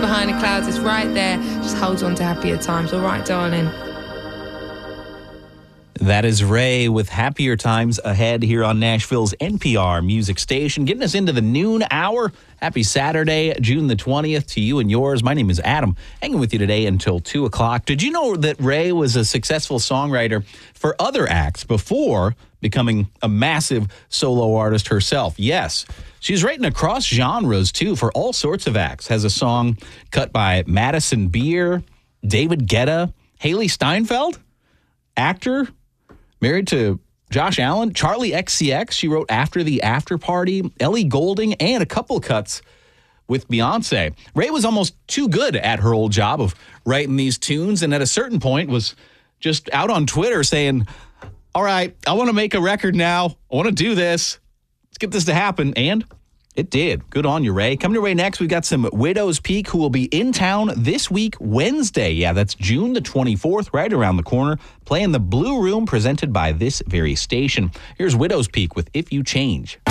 Behind the clouds, it's right there. Just hold on to happier times. All right, darling. That is Ray with Happier Times Ahead here on Nashville's NPR music station, getting us into the noon hour. Happy Saturday, June the 20th to you and yours. My name is Adam, hanging with you today until 2 o'clock. Did you know that Ray was a successful songwriter for other acts before becoming a massive solo artist herself? Yes, she's written across genres, too, for all sorts of acts. Has a song cut by Madison Beer, David Guetta, Haley Steinfeld, actor, married to Josh Allen, Charlie XCX. She wrote After the After Party, Ellie Goulding, and a couple cuts with Beyonce. Ray was almost too good at her old job of writing these tunes, and at a certain point was just out on Twitter saying, all right, I want to make a record now. I want to do this. Let's get this to happen. And it did. Good on you, Ray. Coming your way next, we've got some Widow's Peak who will be in town this week, Wednesday. Yeah, that's June the 24th, right around the corner, playing the Blue Room, presented by this very station. Here's Widow's Peak with If You Change.